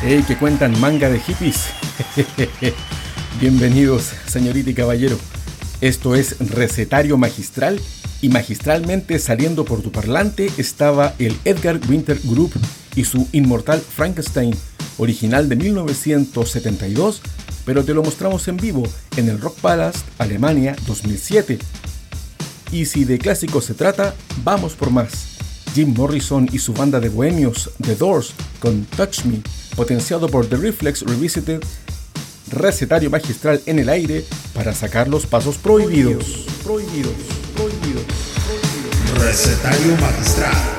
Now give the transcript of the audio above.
Hey, que cuentan manga de hippies. Bienvenidos, señorita y caballero. Esto es Recetario Magistral y magistralmente saliendo por tu parlante estaba el Edgar Winter Group y su inmortal Frankenstein, original de 1972, pero te lo mostramos en vivo en el Rock Palace, Alemania, 2007. Y si de clásicos se trata, vamos por más. Jim Morrison y su banda de bohemios The Doors con Touch Me, potenciado por The Reflex Revisited. Recetario magistral en el aire para sacar los pasos prohibidos. Recetario magistral.